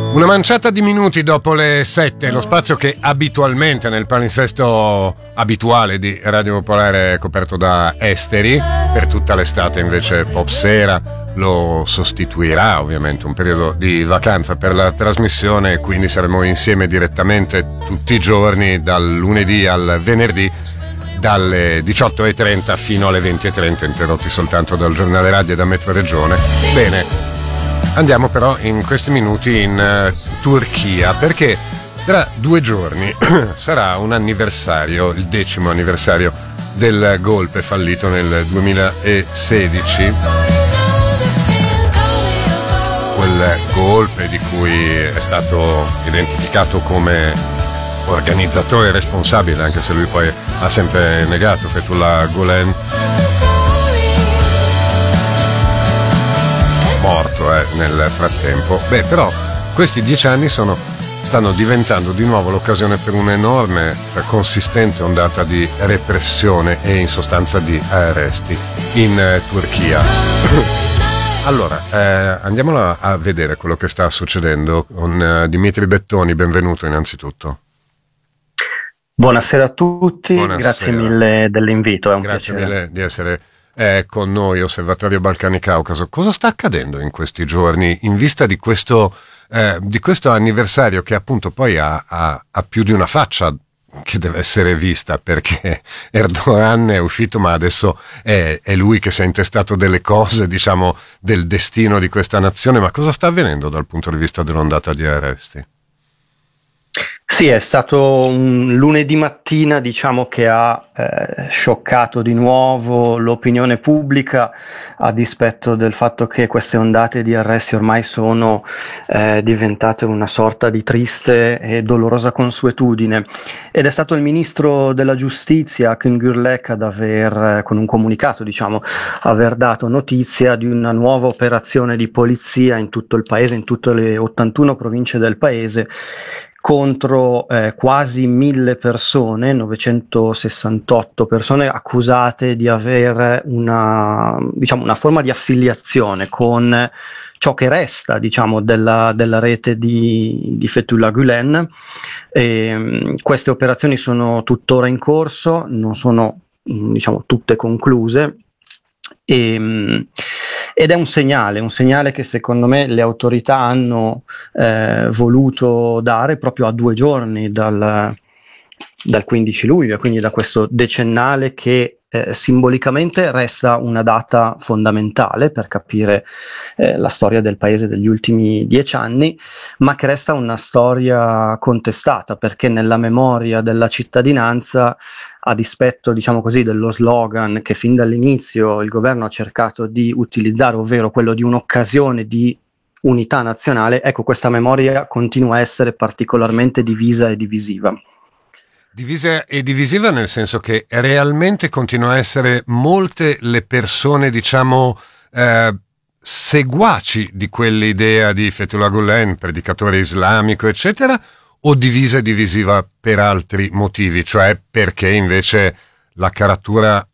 Una manciata di minuti dopo le 7, lo spazio che abitualmente nel palinsesto abituale di Radio Popolare è coperto da esteri, per tutta l'estate invece Popsera lo sostituirà, ovviamente un periodo di vacanza per la trasmissione, quindi saremo insieme direttamente tutti i giorni dal lunedì al venerdì dalle 18:30 fino alle 20:30, interrotti soltanto dal giornale radio e da Metro Regione. Bene, andiamo però in questi minuti in Turchia, perché tra 2 giorni sarà un anniversario, il 10° anniversario del golpe fallito nel 2016. Quel golpe di cui è stato identificato come organizzatore responsabile, anche se lui poi ha sempre negato, Fethullah Gülen, morto nel frattempo. Beh, però questi 10 anni stanno diventando di nuovo l'occasione per un'enorme, consistente ondata di repressione e in sostanza di arresti in Turchia. Allora, andiamo a vedere quello che sta succedendo con Dimitri Bettoni. Benvenuto innanzitutto. Buonasera a tutti. Buonasera. Grazie mille dell'invito, è un Grazie piacere. Mille di essere con noi, Osservatorio Balcani Caucaso. Cosa sta accadendo in questi giorni in vista di questo anniversario che appunto poi ha più di una faccia che deve essere vista, perché Erdogan è uscito, ma adesso è lui che si è intestato delle cose, diciamo, del destino di questa nazione. Ma cosa sta avvenendo dal punto di vista dell'ondata di arresti? Sì, è stato un lunedì mattina, diciamo, che ha scioccato di nuovo l'opinione pubblica, a dispetto del fatto che queste ondate di arresti ormai sono diventate una sorta di triste e dolorosa consuetudine. Ed è stato il ministro della giustizia, Akın Gürlek, ad aver, con un comunicato, diciamo, aver dato notizia di una nuova operazione di polizia in tutto il paese, in tutte le 81 province del paese, contro quasi 1000 persone, 968 persone accusate di avere una forma di affiliazione con ciò che resta, diciamo, della rete di Fethullah Gülen. Queste operazioni sono tuttora in corso, non sono, diciamo, tutte concluse. Ed è un segnale che secondo me le autorità hanno voluto dare proprio a 2 giorni dal 15 luglio, quindi da questo decennale che simbolicamente resta una data fondamentale per capire la storia del paese degli ultimi 10 anni, ma che resta una storia contestata, perché nella memoria della cittadinanza, a dispetto, diciamo così, dello slogan che fin dall'inizio il governo ha cercato di utilizzare, ovvero quello di un'occasione di unità nazionale, ecco, questa memoria continua a essere particolarmente divisa e divisiva. Divisa e divisiva nel senso che realmente continua a essere molte le persone, diciamo, seguaci di quell'idea di Fethullah Gülen, predicatore islamico, eccetera, o divisa e divisiva per altri motivi, cioè perché invece la caratura